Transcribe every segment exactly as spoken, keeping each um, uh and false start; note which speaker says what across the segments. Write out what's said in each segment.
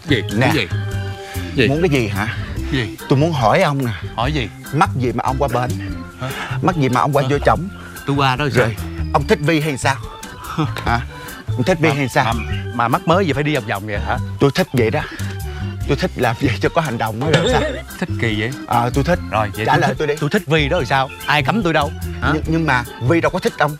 Speaker 1: Gì?
Speaker 2: Nè.
Speaker 1: Cái gì? Gì?
Speaker 2: Muốn cái gì hả?
Speaker 1: Gì?
Speaker 2: Tôi muốn hỏi ông nè.
Speaker 1: Hỏi gì?
Speaker 2: Mắc gì mà ông qua bển?
Speaker 1: Hả?
Speaker 2: Mắc gì mà ông qua
Speaker 1: Hả?
Speaker 2: vô chổng?
Speaker 1: Tôi qua đó rồi.
Speaker 2: Rồi ông thích Vi hay sao? Hả? Ông thích Vi
Speaker 1: mà,
Speaker 2: hay sao?
Speaker 1: mà, mà mắc mới gì phải đi vòng vòng vậy hả?
Speaker 2: Tôi thích vậy đó. Tôi thích làm vậy cho có hành động mới được sao?
Speaker 1: Thích kỳ vậy?
Speaker 2: Ờ à, tôi thích.
Speaker 1: Rồi vậy
Speaker 2: trả
Speaker 1: tôi
Speaker 2: lời
Speaker 1: thích,
Speaker 2: tôi đi.
Speaker 1: tôi thích Vi đó rồi sao? Ai cấm tôi đâu hả?
Speaker 2: Nhưng, nhưng mà Vi đâu có thích ông.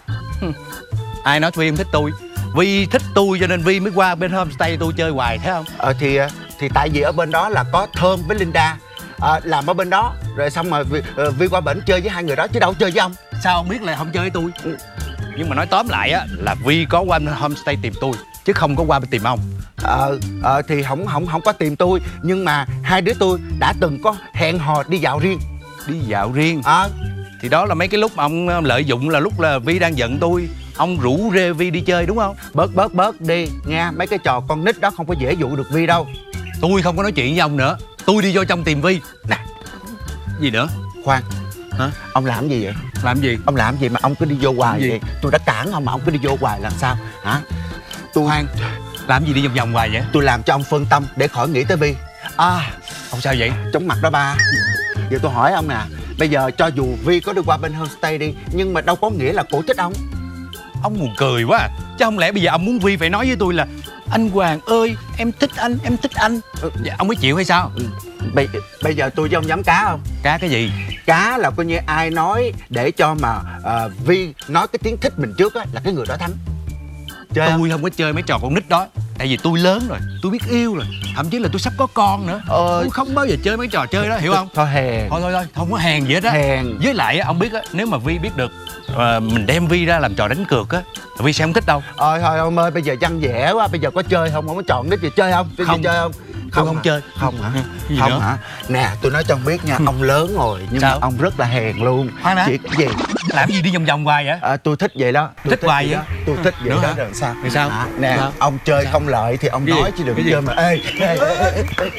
Speaker 1: Ai nói Vi không thích tôi? Vi thích tôi cho nên Vi mới qua bên homestay tôi chơi hoài thấy không?
Speaker 2: Ờ thì thì tại vì ở bên đó là có Thơm với Linda à, làm ở bên đó. Rồi xong mà Vi, uh, Vi qua bển chơi với hai người đó chứ đâu chơi với ông.
Speaker 1: Sao ông biết là không chơi với tôi? Ừ. Nhưng mà nói tóm lại á là Vi có qua bên homestay tìm tôi chứ không có qua bên tìm ông.
Speaker 2: Ờ ờ thì không không không có tìm tôi, nhưng mà hai đứa tôi đã từng có hẹn hò đi dạo riêng.
Speaker 1: Đi dạo riêng?
Speaker 2: Ờ à.
Speaker 1: Thì đó là mấy cái lúc mà ông lợi dụng là lúc là Vi đang giận tôi, ông rủ rê Vi đi chơi đúng không?
Speaker 2: Bớt bớt bớt đi nha, mấy cái trò con nít đó không có dễ dụ được Vi đâu.
Speaker 1: Tôi không có nói chuyện với ông nữa, tôi đi vô trong tìm Vi. Nè, gì nữa?
Speaker 2: Khoan.
Speaker 1: Hả?
Speaker 2: Ông làm gì vậy?
Speaker 1: Làm gì?
Speaker 2: Ông làm gì mà ông cứ đi vô hoài vậy? Tôi đã cản ông mà ông cứ đi vô hoài làm sao hả? Tôi
Speaker 1: Khoan, làm gì đi vòng vòng hoài vậy?
Speaker 2: Tôi làm cho ông phân tâm để khỏi nghĩ tới Vi.
Speaker 1: À, ông sao vậy?
Speaker 2: Chóng mặt đó ba. Giờ tôi hỏi ông nè, bây giờ cho dù Vi có đi qua bên homestay đi, nhưng mà đâu có nghĩa là cổ thích ông.
Speaker 1: Ông buồn cười quá à. Chứ không lẽ bây giờ ông muốn Vi phải nói với tôi là anh Hoàng ơi, em thích anh, em thích anh. Ừ. Dạ, ông mới chịu hay sao?
Speaker 2: Ừ. Bây, bây giờ tôi với ông dám cá không?
Speaker 1: Cá cái gì?
Speaker 2: Cá là coi như ai nói để cho mà uh, Vi nói cái tiếng thích mình trước á là cái người đó thắng.
Speaker 1: Chơi tôi không? không có chơi mấy trò con nít đó. Tại vì tôi lớn rồi, tôi biết yêu rồi. Thậm chí là tôi sắp có con nữa. Ờ... Tôi không bao giờ chơi mấy trò chơi đó, hiểu không?
Speaker 2: Thôi hèn.
Speaker 1: Thôi thôi thôi, không có hèn gì hết á.
Speaker 2: Hèn.
Speaker 1: Với lại ông biết á, nếu mà Vi biết được uh, mình đem Vi ra làm trò đánh cược á, Vi sẽ không thích đâu.
Speaker 2: Ờ thôi ông ơi, bây giờ văn vẻ quá. Bây giờ có chơi không? Không có chọn đích gì chơi không? Cái
Speaker 1: không.
Speaker 2: Chơi không?
Speaker 1: Không, không, không chơi.
Speaker 2: Không hả?
Speaker 1: Gì
Speaker 2: không
Speaker 1: nữa?
Speaker 2: hả? Nè tôi nói cho ông biết nha, ông lớn rồi nhưng
Speaker 1: sao?
Speaker 2: mà ông rất là hèn luôn.
Speaker 1: Khoan đã.
Speaker 2: Chuyện gì?
Speaker 1: Làm gì đi vòng vòng hoài vậy?
Speaker 2: À, tôi thích vậy đó. Tôi
Speaker 1: thích, thích hoài vậy?
Speaker 2: Đó. Tôi thích vậy
Speaker 1: nữa
Speaker 2: đó
Speaker 1: hả?
Speaker 2: rồi sao?
Speaker 1: Thì sao?
Speaker 2: À, nè
Speaker 1: sao?
Speaker 2: ông chơi
Speaker 1: sao?
Speaker 2: không lợi thì ông
Speaker 1: cái
Speaker 2: nói
Speaker 1: gì?
Speaker 2: chứ đừng
Speaker 1: cái
Speaker 2: chơi
Speaker 1: gì?
Speaker 2: mà ê, ê, ê, ê, ê.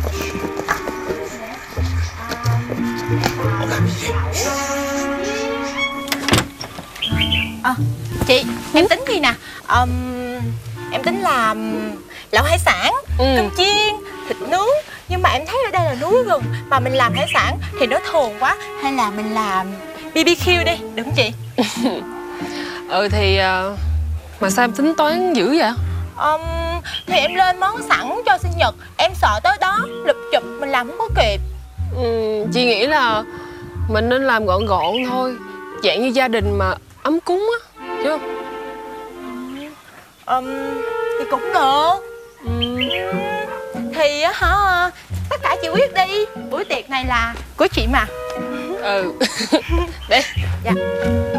Speaker 3: À, chị, em tính gì nè? um, Em tính làm lẩu hải sản, ừ. cơm chiên, thịt nướng. Nhưng mà em thấy ở đây là núi rừng, mà mình làm hải sản thì nó thuần quá. Hay là mình làm bê bê kiu đi, được không chị?
Speaker 4: Ừ thì uh, mà sao em tính toán dữ vậy?
Speaker 3: um, Thì em lên món sẵn cho sinh nhật. Em sợ tới đó lụp chụp mình làm không có kịp.
Speaker 4: ừ, Chị nghĩ là mình nên làm gọn gọn thôi, dạng như gia đình mà ấm cúng á, hiểu không?
Speaker 3: um, Thì cũng được. ừ. Thì á hả, tất cả chị quyết đi. Buổi tiệc này là của chị mà.
Speaker 4: Ừ. Đi.
Speaker 3: Dạ.